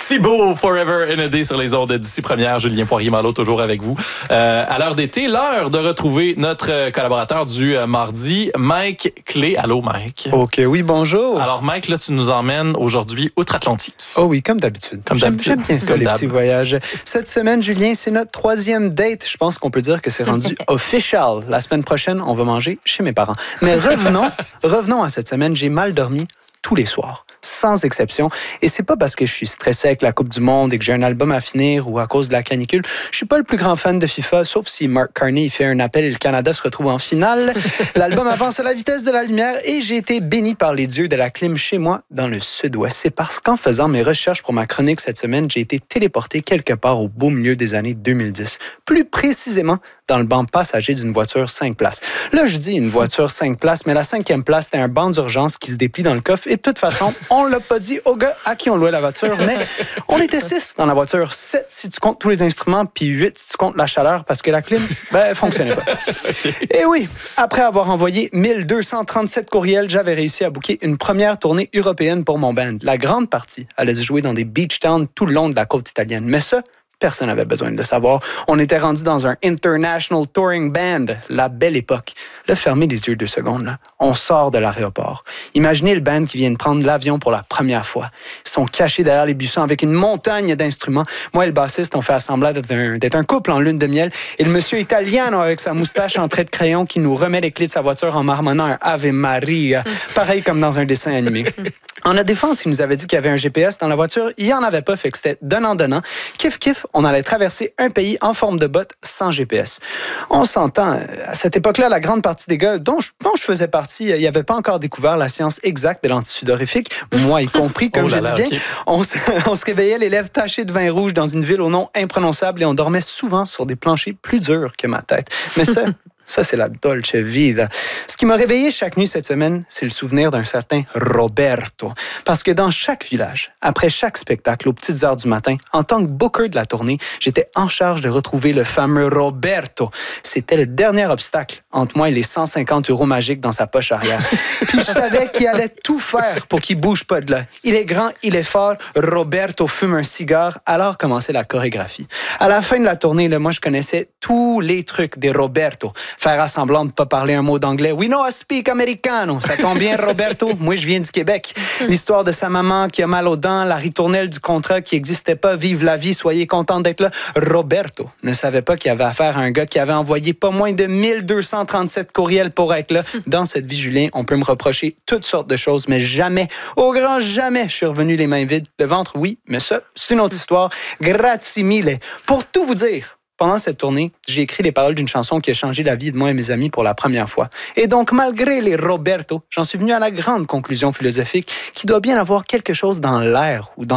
Si beau, Forever in a Day sur les ondes d'ici première. Julien Poirier-Malo toujours avec vous. À l'heure d'été, l'heure de retrouver notre collaborateur du mardi, Mike Clé. Allô, Mike. OK, oui, bonjour. Alors, Mike, là, tu nous emmènes aujourd'hui outre-Atlantique. Oh oui, comme d'habitude. J'aime bien ça, les petits voyages. Cette semaine, Julien, c'est notre 3e date. Je pense qu'on peut dire que c'est rendu official. La semaine prochaine, on va manger chez mes parents. Mais revenons à cette semaine. J'ai mal dormi tous les soirs, sans exception. Et c'est pas parce que je suis stressé avec la Coupe du Monde et que j'ai un album à finir ou à cause de la canicule. Je suis pas le plus grand fan de FIFA, sauf si Mark Carney fait un appel et le Canada se retrouve en finale. L'album avance à la vitesse de la lumière et j'ai été béni par les dieux de la clim chez moi dans le sud-ouest. C'est parce qu'en faisant mes recherches pour ma chronique cette semaine, j'ai été téléporté quelque part au beau milieu des années 2010. Plus précisément, dans le banc passager d'une voiture 5 places. Là, je dis une voiture 5 places, mais la 5e place, c'était un banc d'urgence qui se déplie dans le coffre. Et de toute façon, on l'a pas dit au gars à qui on louait la voiture, mais on était 6 dans la voiture. 7 si tu comptes tous les instruments, puis 8 si tu comptes la chaleur, parce que la clim, fonctionnait pas. Et oui, après avoir envoyé 1237 courriels, j'avais réussi à booker une première tournée européenne pour mon band. La grande partie allait se jouer dans des beach towns tout le long de la côte italienne. Mais ça, personne n'avait besoin de le savoir. On était rendu dans un International Touring Band, la belle époque. Là, fermez les yeux 2 secondes. Là. On sort de l'aéroport. Imaginez le band qui vient de prendre l'avion pour la première fois. Ils sont cachés derrière les buissons avec une montagne d'instruments. Moi et le bassiste, on fait assembler d'être un couple en lune de miel. Et le monsieur italiano avec sa moustache en trait de crayon qui nous remet les clés de sa voiture en marmonnant un Ave Maria, pareil comme dans un dessin animé. En notre défense, il nous avait dit qu'il y avait un GPS dans la voiture. Il n'y en avait pas, fait que c'était donnant-donnant. Kiff, on allait traverser un pays en forme de botte sans GPS. On s'entend, à cette époque-là, la grande partie des gars dont je faisais partie, ils n'avaient pas encore découvert la science exacte de l'antisudorifique, moi y compris, comme je dis bien. Okay. On se réveillait les lèvres tachées de vin rouge dans une ville au nom imprononçable et on dormait souvent sur des planchers plus durs que ma tête. Mais ça, c'est la dolce vita. Ce qui m'a réveillé chaque nuit cette semaine, c'est le souvenir d'un certain Roberto. Parce que dans chaque village, après chaque spectacle, aux petites heures du matin, en tant que booker de la tournée, j'étais en charge de retrouver le fameux Roberto. C'était le dernier obstacle entre moi et les 150 € magiques dans sa poche arrière. Puis je savais qu'il allait tout faire pour qu'il bouge pas de là. Il est grand, il est fort. Roberto fume un cigare. Alors commençait la chorégraphie. À la fin de la tournée, là, moi, je connaissais tous les trucs des Roberto. Faire semblant de ne pas parler un mot d'anglais. We know I speak americano. Ça tombe bien, Roberto. Moi, je viens du Québec. L'histoire de sa maman qui a mal aux dents, la ritournelle du contrat qui n'existait pas. Vive la vie, soyez content d'être là. Roberto ne savait pas qu'il avait affaire à un gars qui avait envoyé pas moins de 1237 courriels pour être là. Dans cette vie, Julien, on peut me reprocher toutes sortes de choses, mais jamais, au grand jamais, je suis revenu les mains vides. Le ventre, oui, mais ça, c'est une autre histoire. Grazie mille. Pour tout vous dire, pendant cette tournée, j'ai écrit les paroles d'une chanson qui a changé la vie de moi et mes amis pour la première fois. Et donc, malgré les Roberto, j'en suis venu à la grande conclusion philosophique qu'il doit bien avoir quelque chose dans l'air ou dans